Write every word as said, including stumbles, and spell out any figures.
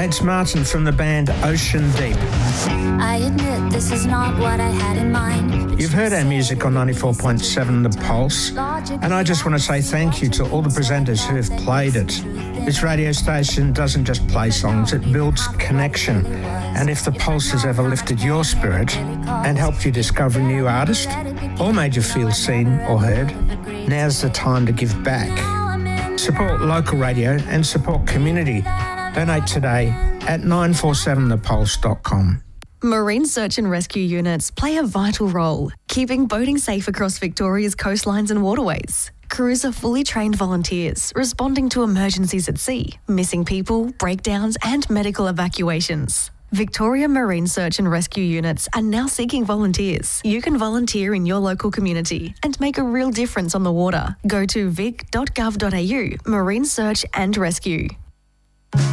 That's Martin from the band Ocean Deep. I admit this is not what I had in mind. You've heard our music on ninety-four point seven The Pulse, and I just want to say thank you to all the presenters who have played it. This radio station doesn't just play songs, it builds connection. And if The Pulse has ever lifted your spirit and helped you discover a new artist or made you feel seen or heard, now's the time to give back. Support local radio and support community. Donate today at nine four seven the pulse dot com. Marine search and rescue units play a vital role, keeping boating safe across Victoria's coastlines and waterways. Crews are fully trained volunteers responding to emergencies at sea, missing people, breakdowns and medical evacuations. Victoria Marine Search and Rescue Units are now seeking volunteers. You can volunteer in your local community and make a real difference on the water. Go to vic dot gov dot a u, Marine Search and Rescue.